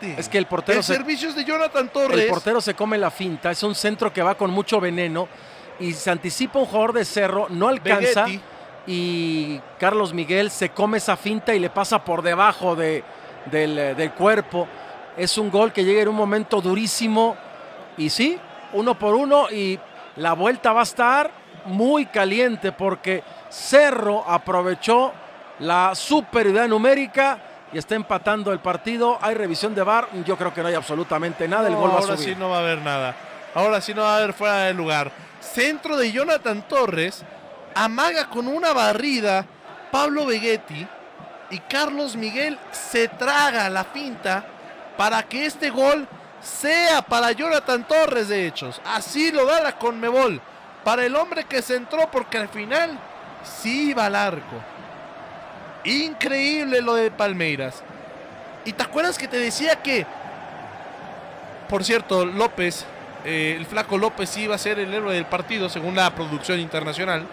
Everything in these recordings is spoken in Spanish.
Fíjate. Es que el portero servicios de Jonathan Torres. El portero se come la finta, es un centro que va con mucho veneno y se anticipa un jugador de Cerro, no alcanza Vegetti. Y Carlos Miguel se come esa finta y le pasa por debajo del cuerpo. Es un gol que llega en un momento durísimo y sí, 1-1 y la vuelta va a estar muy caliente porque Cerro aprovechó la superioridad numérica y está empatando el partido. Hay revisión de VAR, yo creo que no hay absolutamente nada, el gol va a subir. Ahora sí no va a haber nada, ahora sí no va a haber fuera de lugar. Centro de Jonathan Torres, amaga con una barrida Pablo Vegetti y Carlos Miguel se traga la finta para que este gol sea para Jonathan Torres. De hecho, así lo da la Conmebol para el hombre que se entró, porque al final sí iba al arco. Increíble lo de Palmeiras. Y te acuerdas que te decía que, por cierto, López, el flaco López iba a ser el héroe del partido según la producción internacional,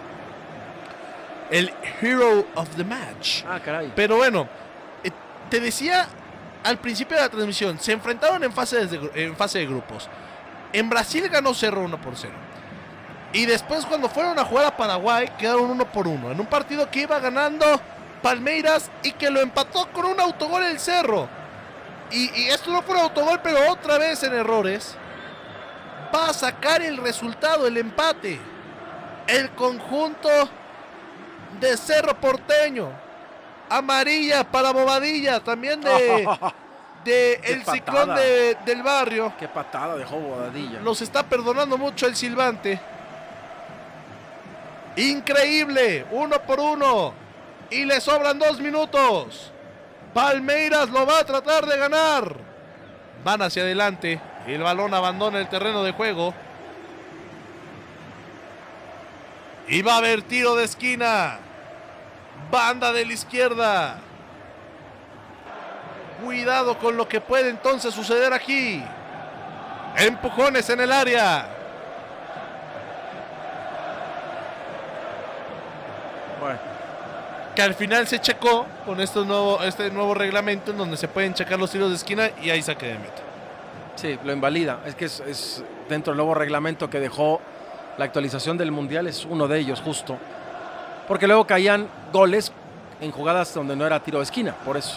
el hero of the match. Caray. Pero bueno, te decía al principio de la transmisión, se enfrentaron en fase de grupos. En Brasil ganó Cerro 1-0. Y después, cuando fueron a jugar a Paraguay, quedaron 1-1. En un partido que iba ganando Palmeiras y que lo empató con un autogol el Cerro. Y esto no fue un autogol, pero otra vez en errores. Va a sacar el resultado, el empate. El conjunto de Cerro Porteño. Amarilla para Bobadilla, también de el ciclón del barrio. Qué patada dejó Bobadilla. Los está perdonando mucho el silbante. Increíble, 1-1. Y le sobran 2 minutos. Palmeiras lo va a tratar de ganar. Van hacia adelante. El balón abandona el terreno de juego. Y va a haber tiro de esquina. Banda de la izquierda. Cuidado con lo que puede entonces suceder aquí. Empujones en el área. Bueno, que al final se checó con este nuevo reglamento en donde se pueden checar los tiros de esquina y hay saque de meta. Sí, lo invalida. Es que es dentro del nuevo reglamento que dejó la actualización del Mundial, es uno de ellos justo. Porque luego caían goles en jugadas donde no era tiro de esquina, por eso.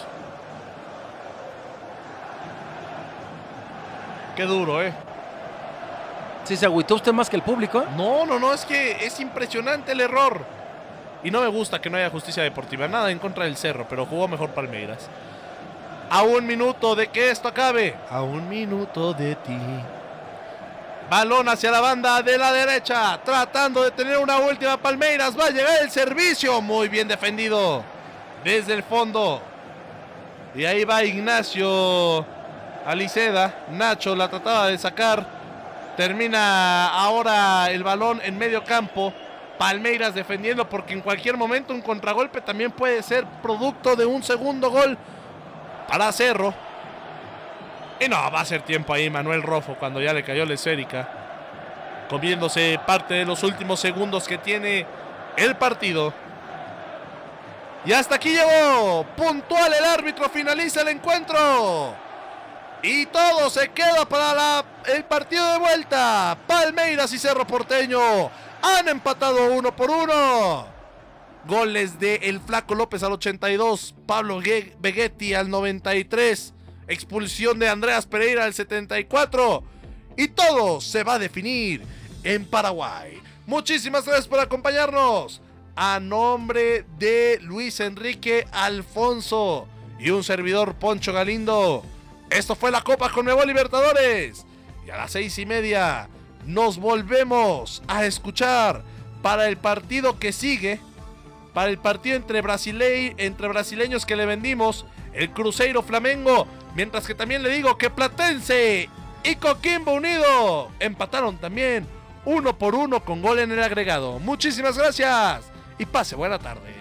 Qué duro, ¿Sí se agüitó usted más que el público? No, es que es impresionante el error. Y no me gusta que no haya justicia deportiva. Nada en contra del Cerro, pero jugó mejor Palmeiras. A 1 minuto de que esto acabe. A 1 minuto de ti. Balón hacia la banda de la derecha. Tratando de tener una última Palmeiras. Va a llegar el servicio. Muy bien defendido. Desde el fondo. Y ahí va Ignacio Aliceda. Nacho la trataba de sacar. Termina ahora el balón en medio campo. Palmeiras defendiendo, porque en cualquier momento un contragolpe también puede ser producto de un segundo gol para Cerro. Y no, va a ser tiempo ahí Manuel Rofo cuando ya le cayó la esférica, comiéndose parte de los últimos segundos que tiene el partido. Y hasta aquí llegó, puntual el árbitro, finaliza el encuentro. Y todo se queda para el partido de vuelta. Palmeiras y Cerro Porteño han empatado 1-1. Goles de el Flaco López al 82, Pablo Vegetti al 93, expulsión de Andreas Pereira al 74. Y todo se va a definir en Paraguay. Muchísimas gracias por acompañarnos. A nombre de Luis Enrique Alfonso y un servidor, Poncho Galindo, esto fue la Copa Conmebol Libertadores. Y a las 6:30 nos volvemos a escuchar para el partido que sigue, para el partido entre brasileños que le vendimos, el Cruzeiro Flamengo, mientras que también le digo que Platense y Coquimbo Unido empataron también 1-1 con gol en el agregado. Muchísimas gracias y pase buena tarde.